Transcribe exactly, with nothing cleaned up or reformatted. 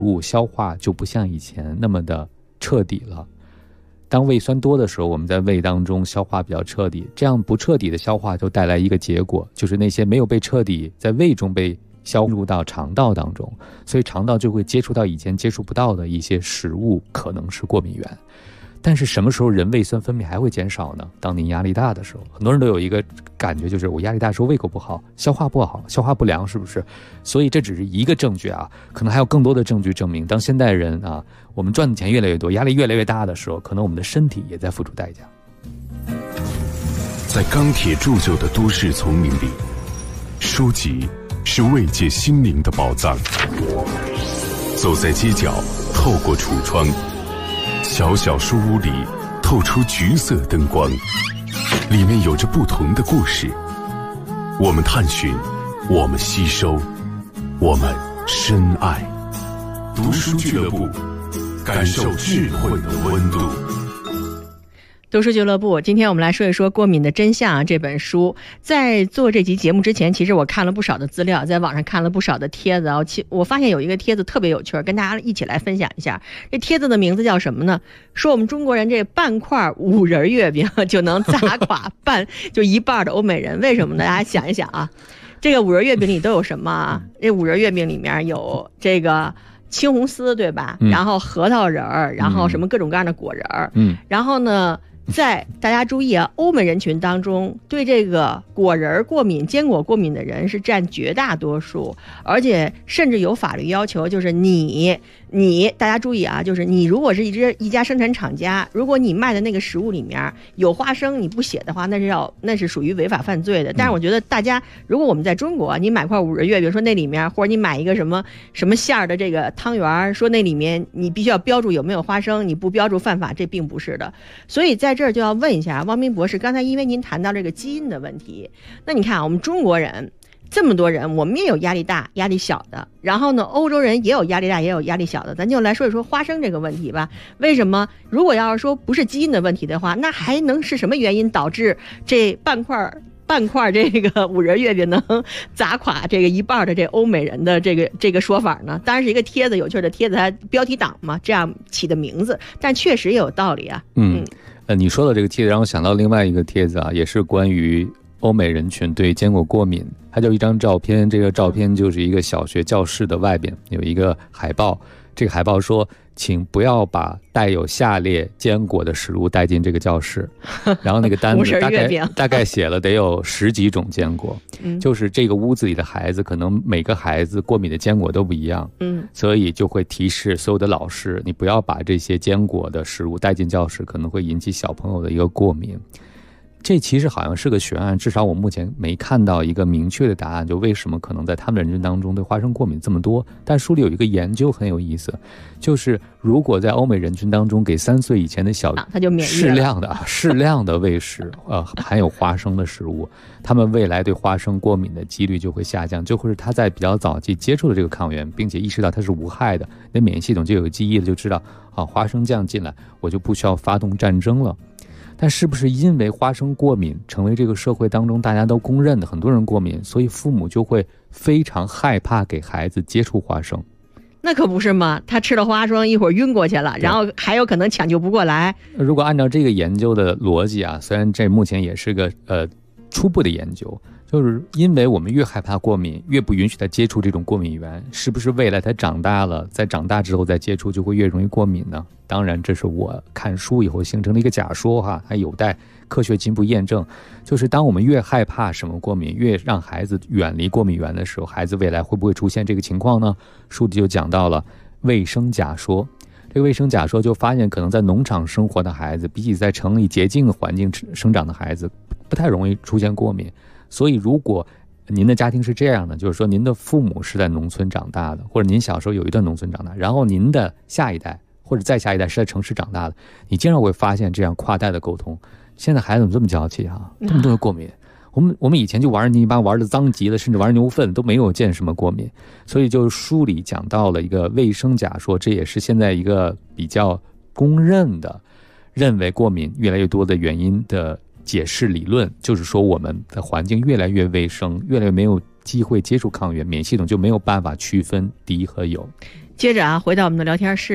物消化就不像以前那么的彻底了。当胃酸多的时候，我们在胃当中消化比较彻底，这样不彻底的消化就带来一个结果，就是那些没有被彻底在胃中被消入到肠道当中，所以肠道就会接触到以前接触不到的一些食物，可能是过敏源。但是什么时候人胃酸分泌还会减少呢？当您压力大的时候，很多人都有一个感觉，就是我压力大的时候胃口不好，消化不好，消化不良，是不是？所以这只是一个证据啊，可能还有更多的证据证明，当现代人啊，我们赚的钱越来越多，压力越来越大的时候，可能我们的身体也在付出代价。 在钢铁铸就的都市丛林里，书籍是慰藉心灵的宝藏。走在街角，透过橱窗，小小书屋里透出橘色灯光，里面有着不同的故事。我们探寻，我们吸收，我们深爱。读书俱乐部，感受智慧的温度。 读书俱乐部，今天我们来说一说《过敏的真相》这本书。在做这期节目之前，其实我看了不少的资料，在网上看了不少的帖子，我发现有一个帖子特别有趣，跟大家一起来分享一下。这帖子的名字叫什么呢？说我们中国人这半块五仁月饼就能砸垮半就一半的欧美人，为什么呢？大家想一想啊，这个五仁月饼里都有什么啊？这五仁月饼里面有这个青红丝，对吧？嗯、然后核桃仁儿，然后什么各种各样的果仁儿，嗯，然后呢？在大家注意啊，欧美人群当中对这个果仁过敏、坚果过敏的人是占绝大多数，而且甚至有法律要求，就是你你大家注意啊，就是你如果是一只一家生产厂家，如果你卖的那个食物里面有花生，你不写的话，那是要那是属于违法犯罪的。但是我觉得大家，如果我们在中国，你买块五仁月饼，说那里面，或者你买一个什么什么馅儿的这个汤圆，说那里面你必须要标注有没有花生，你不标注犯法，这并不是的。所以在这儿就要问一下汪斌博士，刚才因为您谈到这个基因的问题，那你看啊，我们中国人这么多人，我们也有压力大压力小的，然后呢欧洲人也有压力大也有压力小的，咱就来说一说花生这个问题吧。为什么如果要是说不是基因的问题的话，那还能是什么原因导致这半块半块这个五仁月饼能砸垮这个一半的这欧美人的这个这个说法呢？当然是一个帖子，有趣的帖子，它标题党嘛，这样起的名字，但确实也有道理啊。 嗯，呃，你说的这个帖子让我想到另外一个帖子啊，也是关于欧美人群对坚果过敏。它就一张照片，这个照片就是一个小学教室的外边有一个海报，这个海报说请不要把带有下列坚果的食物带进这个教室。然后那个单子大概大概写了得有十几种坚果，嗯，就是这个屋子里的孩子可能每个孩子过敏的坚果都不一样，嗯，所以就会提示所有的老师，你不要把这些坚果的食物带进教室，可能会引起小朋友的一个过敏。这其实好像是个悬案，至少我目前没看到一个明确的答案，就为什么可能在他们人群当中对花生过敏这么多。但书里有一个研究很有意思，就是如果在欧美人群当中给三岁以前的小他就免疫了适量的适量的喂食呃含有花生的食物，他们未来对花生过敏的几率就会下降，就会是他在比较早期接触了这个抗原，并且意识到它是无害的，那免疫系统就有记忆了，就知道啊花生酱进来我就不需要发动战争了。但是不是因为花生过敏成为这个社会当中大家都公认的很多人过敏，所以父母就会非常害怕给孩子接触花生？ 那可不是嘛，他吃了花生一会儿晕过去了，然后还有可能抢救不过来。 如果按照这个研究的逻辑啊，虽然这目前也是个呃初步的研究，就是因为我们越害怕过敏，越不允许他接触这种过敏源，是不是未来他长大了，在长大之后再接触就会越容易过敏呢？当然这是我看书以后形成的一个假说哈，还有待科学进一步验证。就是当我们越害怕什么过敏，越让孩子远离过敏源的时候，孩子未来会不会出现这个情况呢？书里就讲到了卫生假说。这个卫生假说就发现，可能在农场生活的孩子比起在城里洁净环境生长的孩子不太容易出现过敏。所以如果您的家庭是这样的，就是说您的父母是在农村长大的，或者您小时候有一段农村长大，然后您的下一代或者再下一代是在城市长大的，你经常会发现这样跨代的沟通，现在孩子怎么这么娇气啊，这么多的过敏。我们我们以前就玩泥巴玩的脏极了，甚至玩牛粪都没有见什么过敏。所以就书里讲到了一个卫生假说，这也是现在一个比较公认的认为过敏越来越多的原因的解释理论，就是说我们的环境越来越卫生，越来越没有机会接触抗原，免疫系统就没有办法区分敌和友。 接着啊，回到我们的聊天室。